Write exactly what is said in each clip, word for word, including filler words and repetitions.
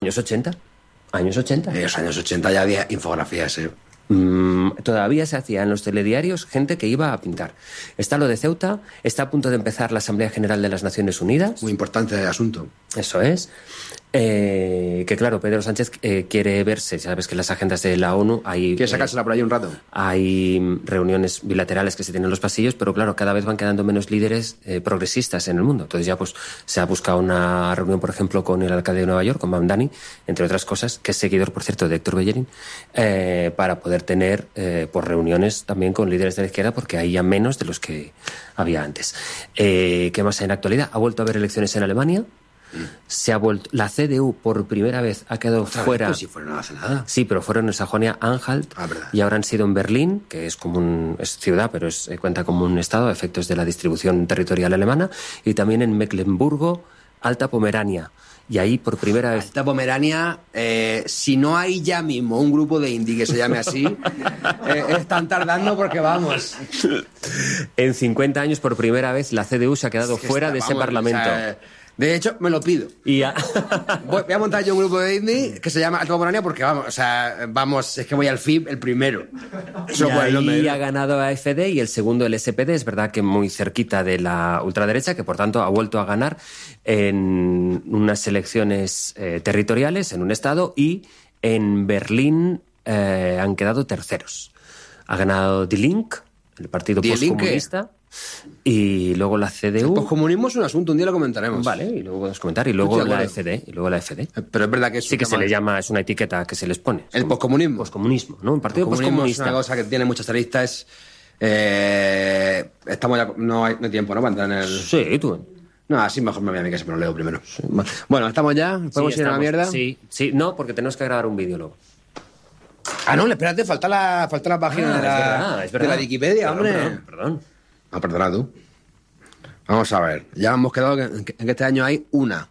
Años ochenta. Años ochenta. En los años ochenta ya había infografías, ¿eh? Mm, todavía se hacía en los telediarios gente que iba a pintar. Está lo de Ceuta, está a punto de empezar la Asamblea General de las Naciones Unidas. Muy importante el asunto. Eso es. Eh, que claro, Pedro Sánchez eh, quiere verse, sabes que en las agendas de la ONU hay... Quiere sacársela eh, por ahí un rato. Hay reuniones bilaterales que se tienen en los pasillos, pero claro, cada vez van quedando menos líderes eh, progresistas en el mundo. Entonces ya pues se ha buscado una reunión, por ejemplo, con el alcalde de Nueva York, con Mamdani, entre otras cosas, que es seguidor, por cierto, de Héctor Bellerín, eh, para poder tener eh, pues, reuniones también con líderes de la izquierda, porque hay ya menos de los que había antes. Eh, ¿Qué más hay en la actualidad? Ha vuelto a haber elecciones en Alemania. Se ha vuelto, la C D U por primera vez ha quedado fuera. Pues si fueron no hace nada. Sí, pero fueron en Sajonia-Anhalt ah, y ahora han sido en Berlín, que es como un, es ciudad, pero es, cuenta como un estado a efectos de la distribución territorial alemana, y también en Mecklemburgo, Alta Pomerania. Y ahí por primera vez... Alta Pomerania, eh, si no hay ya mismo un grupo de indie que se llame así, eh, están tardando porque vamos. En cincuenta años por primera vez la C D U se ha quedado es que fuera está, de vamos, ese parlamento. O sea, de hecho, me lo pido. Y a... voy, voy a montar yo un grupo de indie que se llama Alta Pomerania porque vamos, o sea, vamos, es que voy al F I B el primero. Eso y ahí ha ganado a F D y el segundo el S P D, es verdad que muy cerquita de la ultraderecha, que por tanto ha vuelto a ganar en unas elecciones eh, territoriales en un estado, y en Berlín eh, han quedado terceros. Ha ganado Die Link, el partido Die postcomunista. Y luego la C D U. El poscomunismo es un asunto, un día lo comentaremos. Vale, y luego podemos comentar. Y luego la F D. Y luego la F D. Pero es verdad que es sí que se le llama, es una etiqueta que se les pone. El poscomunismo. Poscomunismo, ¿no? Un partido poscomunista. Es una cosa que tiene muchas aristas. Eh, estamos ya, no hay, no hay tiempo, ¿no? Para entrar en el. Sí, tú. No, así mejor me voy a mí que siempre lo leo primero. Sí. Bueno, ¿estamos ya? ¿Podemos sí, ir estamos, a la mierda? Sí, sí. No, porque tenemos que grabar un vídeo luego. Ah, no, espérate, falta la, falta la página ah, de, la, es verdad, es verdad. de la Wikipedia, perdón, hombre. Perdón, perdón. Ah, perdona tú. Vamos a ver. Ya hemos quedado que, en que este año hay una.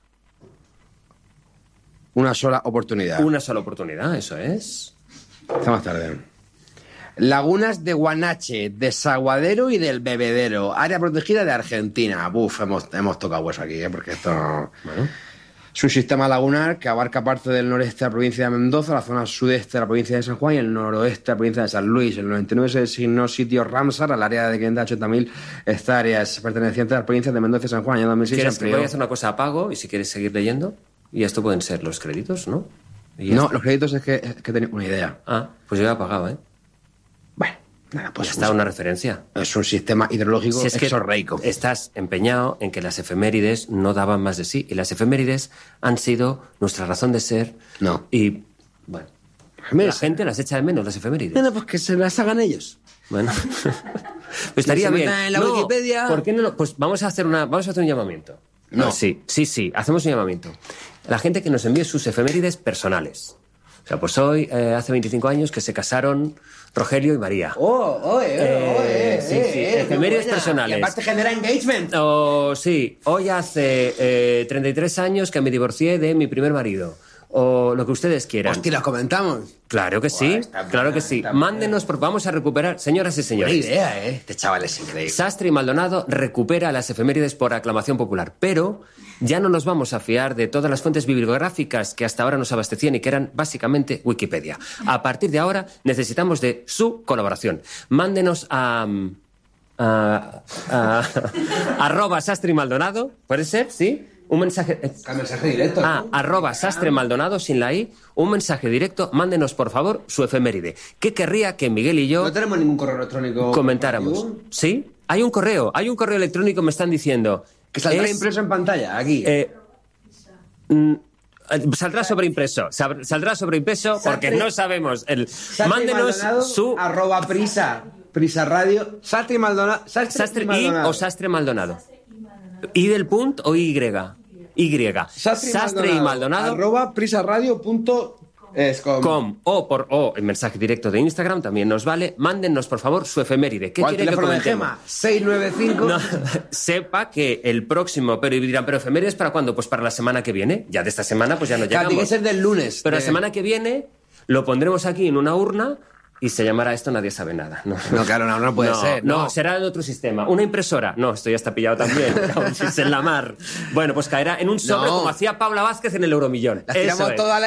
Una sola oportunidad. Una sola oportunidad, eso es. Está más tarde. Lagunas de Guanache, Desaguadero y del Bebedero. Área protegida de Argentina. Buf, hemos, hemos tocado hueso aquí, ¿eh? Porque esto... Bueno. Es un sistema lagunar que abarca parte del noreste de la provincia de Mendoza, la zona sudeste de la provincia de San Juan y el noroeste de la provincia de San Luis. En el noventa y nueve se designó sitio Ramsar al área de quinientas ochenta mil hectáreas pertenecientes a las provincias de Mendoza y San Juan. En dos mil seis ¿Quieres se que voy a hacer una cosa a pago y si quieres seguir leyendo? Y esto pueden ser los créditos, ¿no? No, está. Los créditos es que, es que tenía una idea. Ah, pues yo ya he pagado, ¿eh? Bueno. Nada, pues ya está una referencia. Es un sistema hidrológico si es exorreico. Que estás empeñado en que las efemérides no daban más de sí. Y las efemérides han sido nuestra razón de ser. No. Y, bueno, la gente las echa de menos, las efemérides. Bueno, pues que se las hagan ellos. Bueno, pues estaría bien. En la no, Wikipedia. ¿Por qué no? Pues vamos a hacer una, vamos a hacer un llamamiento. No. Ah, sí, sí, sí. Hacemos un llamamiento. La gente que nos envíe sus efemérides personales. O sea, pues hoy, eh, hace veinticinco años que se casaron Rogelio y María. ¡Oh, oh, eh, eh, oh, eh! Sí, sí, eh, efemérides personales. Y aparte genera engagement. O sí, hoy hace eh, treinta y tres años que me divorcié de mi primer marido. O lo que ustedes quieran. Hostia, ¿los comentamos? Claro que sí, Buah, claro que sí. Mándenos, porque vamos a recuperar, señoras y señores. Buena idea, ¿eh? Este chaval es increíble. Sastre y Maldonado recupera las efemérides por aclamación popular, pero ya no nos vamos a fiar de todas las fuentes bibliográficas que hasta ahora nos abastecían y que eran básicamente Wikipedia. A partir de ahora necesitamos de su colaboración. Mándenos a... a, a, a arroba Sastre y Maldonado, ¿puede ser? ¿Sí? Un mensaje... Un mensaje directo. Ah, ¿no? Arroba Sastre Maldonado, sin la I, un mensaje directo, mándenos por favor su efeméride. ¿Qué querría que Miguel y yo... No tenemos ningún correo electrónico... Comentáramos. ¿Sí? Hay un correo, hay un correo electrónico, me están diciendo... Que saldrá es, impreso en pantalla, aquí. Eh, mm, saldrá sobreimpreso, saldrá sobreimpreso porque no sabemos. El, mándenos su... Arroba prisa, prisa radio, Sastre y Maldonado. Sastre, Sastre y Maldonado. I o Sastre Maldonado. ¿Y del punto o Y? Y. Sastre, Sastre y Maldonado. Arroba prisaradio punto com. Com. O por o el mensaje directo de Instagram también nos vale. Mándennos, por favor, su efeméride. ¿Qué quiere que comentemos? seis nueve cinco No, sepa que el próximo... Pero dirán, ¿pero efemérides para cuándo? Pues para la semana que viene. Ya de esta semana pues ya no llegamos. Tiene que ser del lunes. Pero de... la semana que viene lo pondremos aquí en una urna... Y se llamará esto Nadie sabe nada. No, no claro, no, no puede no, ser. No. no, será de otro sistema. Una impresora. No, esto ya está pillado también. Es en la mar. Bueno, pues caerá en un sobre no. como hacía Paula Vázquez en el Euromillón. Las tiramos Eso es. toda la